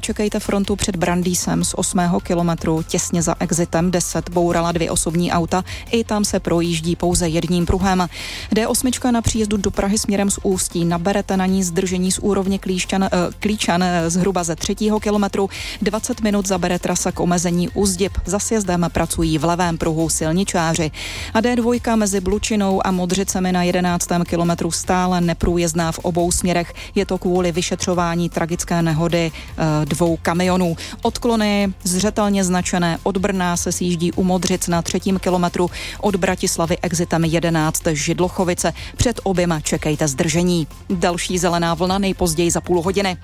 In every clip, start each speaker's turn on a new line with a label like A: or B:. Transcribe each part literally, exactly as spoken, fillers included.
A: čekejte frontu před Brandýsem z osmého kilometru, těsně za exitem deset bourala dvě osobní auta, i tam se projíždí pouze jedním pruhem. D osm na příjezdu do Prahy směrem z Ústí, naberete na ní zdržení z úrovně Klíšťan, eh, Klíčan zhruba ze třetího kilometru, dvacet minut zabere trasa k omezení Úzděb, za sjezdem pracují v levém pruhu silničáři. A D dva mezi Blučinou a Modřicemi na jedenáctém kilometru stále neprůjezdná v obou směrech, je to kvůli vyšetřování tragické nehody e, dvou kamionů. Odklony zřetelně značené, od Brna se sjíždí u Modřic na třetím kilometru, od Bratislavy exitem jedenáct Židlochovice. Před oběma čekejte zdržení. Další zelená vlna nejpozději za půl hodiny.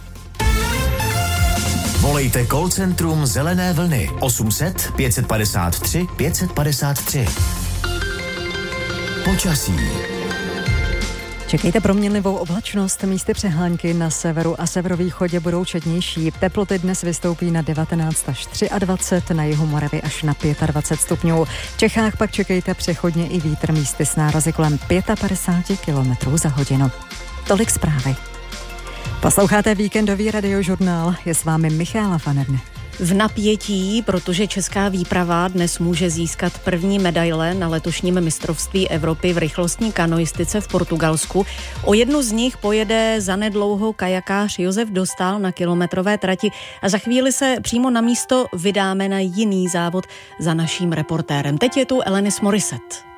B: Volejte call centrum Zelené vlny osm set pět padesát tři pět padesát tři. Počasí.
C: Čekejte proměnlivou oblačnost, místy přehánky na severu a severovýchodě budou četnější. Teploty dnes vystoupí na devatenáct až dvacet tři, na jihu Moravy až na dvacet pět stupňů. V Čechách pak čekejte přechodně i vítr, místy s nárazy kolem padesát pět kilometrů za hodinu. Tolik zprávy. Posloucháte víkendový radiožurnál, je s vámi Michála Fanevne.
D: V napětí, protože česká výprava dnes může získat první medaile na letošním mistrovství Evropy v rychlostní kanoistice v Portugalsku. O jednu z nich pojede zanedlouho kajakář Josef Dostál na kilometrové trati a za chvíli se přímo na místo vydáme na jiný závod za naším reportérem. Teď je tu Alanis Morissette.